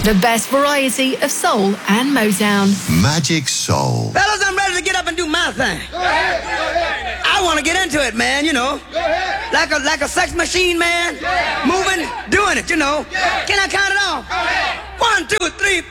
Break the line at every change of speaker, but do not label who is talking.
The best variety of soul and Motown.
Magic Soul.
Fellas, I'm ready to get up and do my thing.
Go ahead.
I want to get into it, man, you know. Like a sex machine, man. Moving, doing it, you know. Can I count it off? 1, 2, 3, 4.